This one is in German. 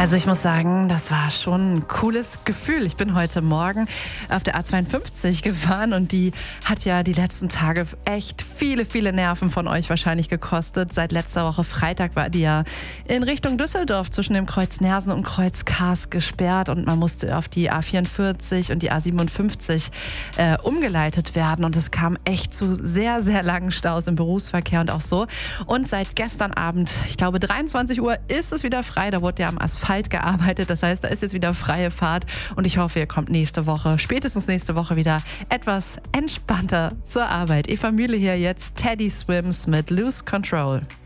Also ich muss sagen, das war schon ein cooles Gefühl. Ich bin heute Morgen auf der A52 gefahren und die hat ja die letzten Tage echt viele Nerven von euch wahrscheinlich gekostet. Seit letzter Woche Freitag war die ja in Richtung Düsseldorf zwischen dem Kreuz Nersen und Kreuz Kars gesperrt und man musste auf die A44 und die A57 umgeleitet werden und es kam echt zu sehr langen Staus im Berufsverkehr und auch so. Und seit gestern Abend, ich glaube 23 Uhr, ist es wieder frei. Da wurde ja am Asphalt gearbeitet. Das heißt, da ist jetzt wieder freie Fahrt und ich hoffe, ihr kommt spätestens nächste Woche wieder etwas entspannter zur Arbeit. Eva Mühle hier jetzt, Teddy Swims mit Lose Control.